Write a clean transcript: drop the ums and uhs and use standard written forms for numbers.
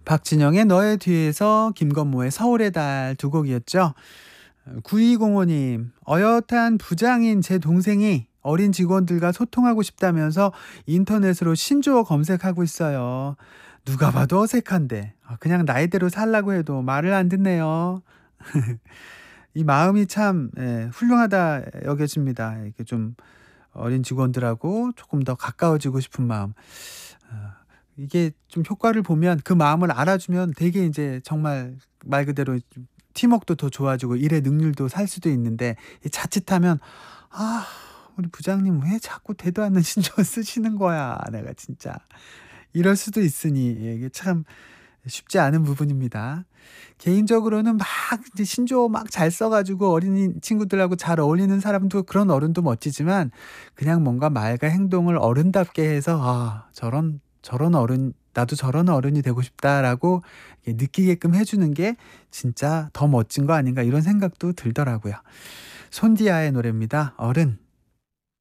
박진영의 너의 뒤에서, 김건모의 서울의 달 두 곡이었죠. 9205님, 어엿한 부장인 제 동생이 어린 직원들과 소통하고 싶다면서 인터넷으로 신조어 검색하고 있어요. 누가 봐도 어색한데 그냥 나이대로 살라고 해도 말을 안 듣네요. 이 마음이 참 훌륭하다 여겨집니다. 이렇게 좀 어린 직원들하고 조금 더 가까워지고 싶은 마음. 이게 좀 효과를 보면 그 마음을 알아주면 되게 이제 정말 말 그대로 좀 팀워크도 더 좋아지고 일의 능률도 살 수도 있는데, 이 자칫하면 '아 우리 부장님 왜 자꾸 대도 않는 신조어 쓰시는 거야. 내가 진짜.' 이럴 수도 있으니 이게 참 쉽지 않은 부분입니다. 개인적으로는 막 이제 신조어 막 잘 써 가지고 어린이 친구들하고 잘 어울리는 사람도, 그런 어른도 멋지지만, 그냥 뭔가 말과 행동을 어른답게 해서 '아 저런 어른, 나도 저런 어른이 되고 싶다.'라고 이렇게 느끼게끔 해 주는 게 진짜 더 멋진 거 아닌가, 이런 생각도 들더라고요. 손디아의 노래입니다. 어른.